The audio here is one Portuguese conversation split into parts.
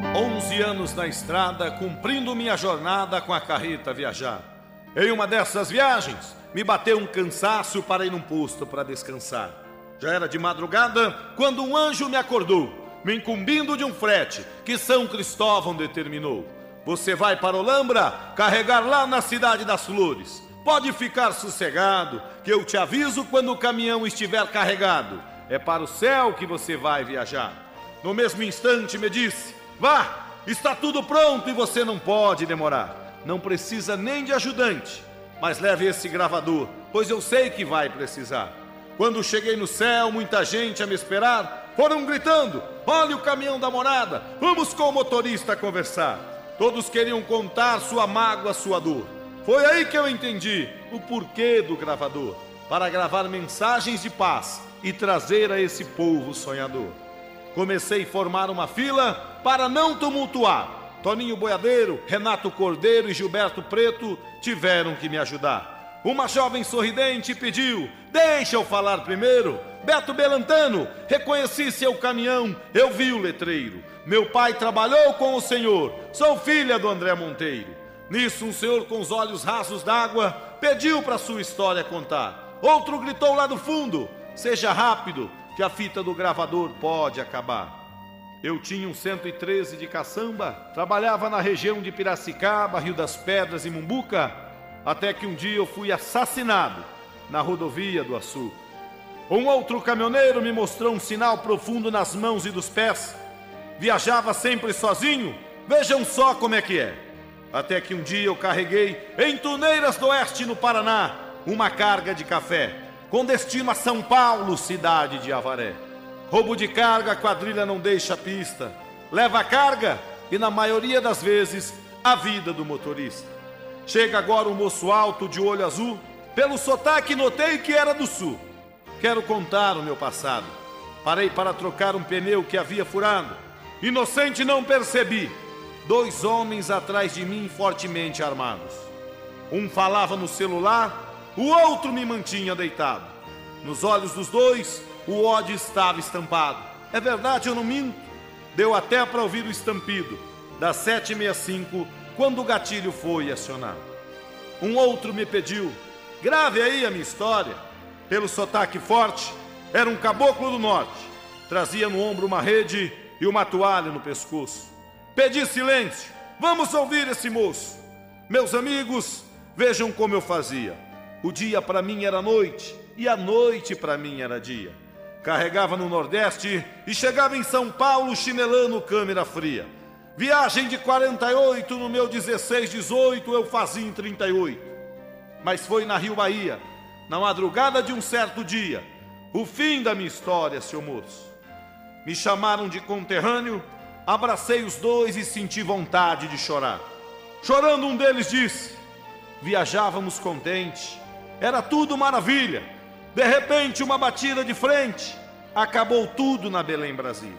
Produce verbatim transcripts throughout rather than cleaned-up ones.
Onze anos na estrada, cumprindo minha jornada com a carreta viajar. Em uma dessas viagens, me bateu um cansaço para ir num posto para descansar. Já era de madrugada quando um anjo me acordou, me incumbindo de um frete que São Cristóvão determinou. Você vai para Olambra, carregar lá na cidade das flores. Pode ficar sossegado, que eu te aviso quando o caminhão estiver carregado. É para o céu que você vai viajar. No mesmo instante me disse: vá, está tudo pronto e você não pode demorar. Não precisa nem de ajudante, mas leve esse gravador, pois eu sei que vai precisar. Quando cheguei no céu, muita gente a me esperar foram gritando: olha o caminhão da morada, vamos com o motorista conversar. Todos queriam contar sua mágoa, sua dor. Foi aí que eu entendi o porquê do gravador, para gravar mensagens de paz e trazer a esse povo sonhador. Comecei a formar uma fila para não tumultuar. Toninho Boiadeiro, Renato Cordeiro e Gilberto Preto tiveram que me ajudar. Uma jovem sorridente pediu: deixa eu falar primeiro. Beto Belantano, reconheci seu caminhão, eu vi o letreiro. Meu pai trabalhou com o senhor, sou filha do André Monteiro. Nisso um senhor com os olhos rasos d'água pediu para sua história contar. Outro gritou lá do fundo: seja rápido, que a fita do gravador pode acabar. Eu tinha um cento e treze de caçamba, trabalhava na região de Piracicaba, Rio das Pedras e Mumbuca, até que um dia eu fui assassinado na rodovia do Açu. Um outro caminhoneiro me mostrou um sinal profundo nas mãos e dos pés. Viajava sempre sozinho, vejam só como é que é. Até que um dia eu carreguei em Tuneiras do Oeste, no Paraná, uma carga de café, com destino a São Paulo, cidade de Avaré. Roubo de carga, a quadrilha não deixa pista. Leva a carga e, na maioria das vezes, a vida do motorista. Chega agora um moço alto, de olho azul. Pelo sotaque notei que era do sul. Quero contar o meu passado. Parei para trocar um pneu que havia furado. Inocente, não percebi. Dois homens atrás de mim, fortemente armados. Um falava no celular, o outro me mantinha deitado. Nos olhos dos dois, o ódio estava estampado. É verdade, eu não minto. Deu até para ouvir o estampido das sete e sessenta e cinco, quando o gatilho foi acionado. Um outro me pediu: grave aí a minha história. Pelo sotaque forte, era um caboclo do norte. Trazia no ombro uma rede e uma toalha no pescoço. Pedi silêncio, vamos ouvir esse moço. Meus amigos, vejam como eu fazia. O dia para mim era noite e a noite para mim era dia. Carregava no Nordeste e chegava em São Paulo chinelando câmera fria. Viagem de quarenta e oito, no meu dezesseis, dezoito eu fazia em trinta e oito. Mas foi na Rio Bahia, na madrugada de um certo dia, o fim da minha história, seu moço. Me chamaram de conterrâneo, abracei os dois e senti vontade de chorar. Chorando, um deles disse: viajávamos contente, era tudo maravilha. De repente, uma batida de frente, acabou tudo na Belém, Brasil.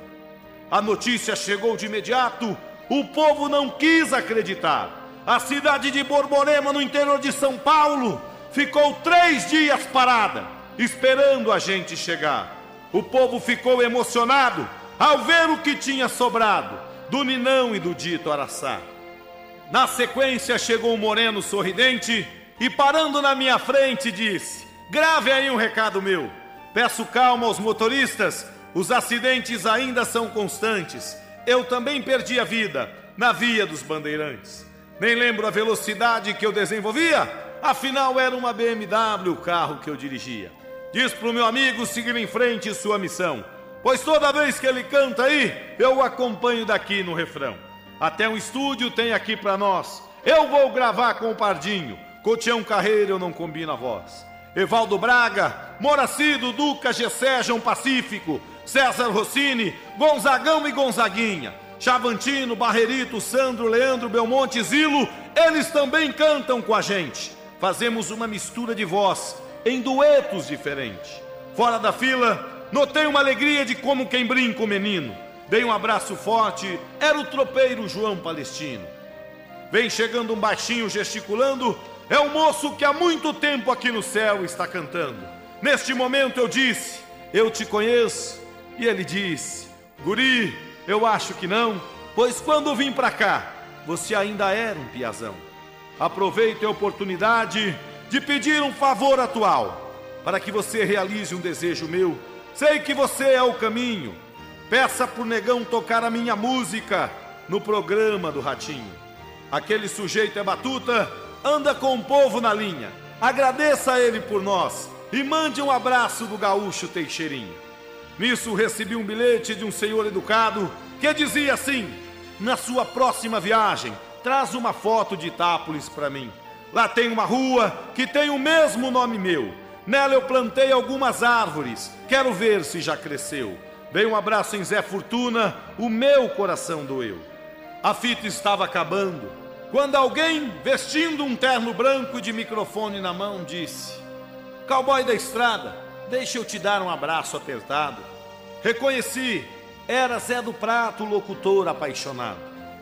A notícia chegou de imediato, o povo não quis acreditar. A cidade de Borborema, no interior de São Paulo, ficou três dias parada, esperando a gente chegar. O povo ficou emocionado ao ver o que tinha sobrado do Ninão e do dito Araçá. Na sequência chegou um moreno sorridente e, parando na minha frente, disse: grave aí um recado meu. Peço calma aos motoristas, os acidentes ainda são constantes. Eu também perdi a vida na via dos Bandeirantes. Nem lembro a velocidade que eu desenvolvia, afinal era uma B M W o carro que eu dirigia. Diz pro meu amigo seguir em frente sua missão, pois toda vez que ele canta aí, eu o acompanho daqui no refrão. Até um estúdio tem aqui pra nós, eu vou gravar com o Pardinho. Cotião Carreiro eu não combino a voz. Evaldo Braga, Moracido, Duca, Gessé, João Pacífico, César Rossini, Gonzagão e Gonzaguinha, Chavantino, Barrerito, Sandro, Leandro, Belmonte, Zilo, eles também cantam com a gente. Fazemos uma mistura de voz em duetos diferentes. Fora da fila, notei uma alegria de como quem brinca o menino. Dei um abraço forte, era o tropeiro João Palestino. Vem chegando um baixinho gesticulando, é o moço que há muito tempo aqui no céu está cantando. Neste momento eu disse: eu te conheço. E ele disse: guri, eu acho que não. pois quando vim pra cá, você ainda era um piazão. Aproveito a oportunidade de pedir um favor atual, para que você realize um desejo meu. Sei que você é o caminho. Peça pro negão tocar a minha música no programa do Ratinho. Aquele sujeito é batuta, anda com o povo na linha. Agradeça a ele por nós e mande um abraço do gaúcho Teixeirinho. Nisso recebi um bilhete de um senhor educado que dizia assim: na sua próxima viagem, traz uma foto de Itápolis para mim. Lá tem uma rua que tem o mesmo nome meu. Nela eu plantei algumas árvores, quero ver se já cresceu. Dei um abraço em Zé Fortuna, o meu coração doeu. A fita estava acabando, quando alguém, vestindo um terno branco e de microfone na mão, disse: cowboy da estrada, deixa eu te dar um abraço apertado. Reconheci, era Zé do Prato, o locutor apaixonado.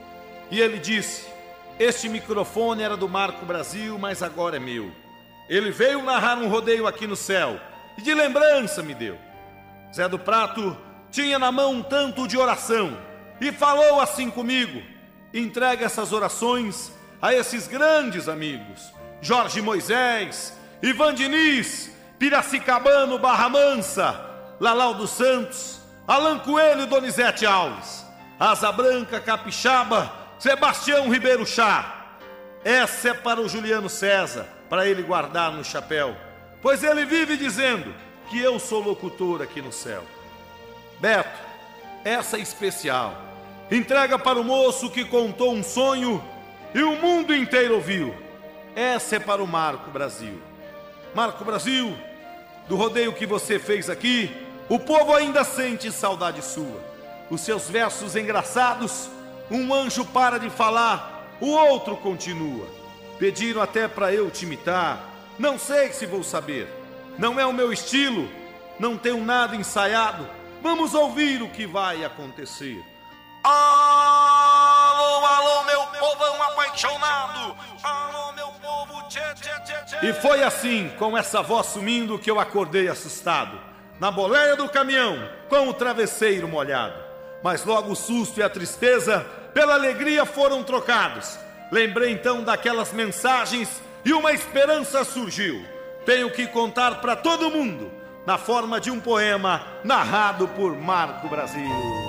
E ele disse: este microfone era do Marco Brasil, mas agora é meu. Ele veio narrar um rodeio aqui no céu e de lembrança me deu. Zé do Prato tinha na mão um tanto de oração e falou assim comigo: entrega essas orações a esses grandes amigos: Jorge Moisés, Ivan Diniz, Piracicabano, Barra Mansa, Lalau dos Santos, Alan Coelho e Donizete Alves, Asa Branca, Capixaba, Sebastião Ribeiro Chá. Essa é para o Juliano César, para ele guardar no chapéu, pois ele vive dizendo que eu sou locutor aqui no céu. Beto, essa é especial. Entrega para o moço que contou um sonho e o mundo inteiro ouviu. Essa é para o Marco Brasil. Marco Brasil, do rodeio que você fez aqui, o povo ainda sente saudade sua. Os seus versos engraçados, um anjo para de falar, o outro continua. Pediram até para eu te imitar, não sei se vou saber. Não é o meu estilo, não tenho nada ensaiado. Vamos ouvir o que vai acontecer. Alô, alô, meu povão apaixonado. Alô, meu povo, tchê, tchê, tchê, tchê. E foi assim, com essa voz sumindo, que eu acordei assustado, na boleia do caminhão, com o travesseiro molhado. Mas logo o susto e a tristeza pela alegria foram trocados. Lembrei então daquelas mensagens e uma esperança surgiu. Tenho que contar para todo mundo, na forma de um poema narrado por Marco Brasil.